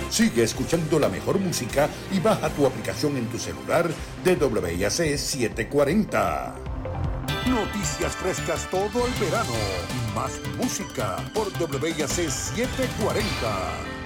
Sigue escuchando la mejor música y baja tu aplicación en tu celular de WIAC 740. Noticias frescas todo el verano. Más música por WIAC 740.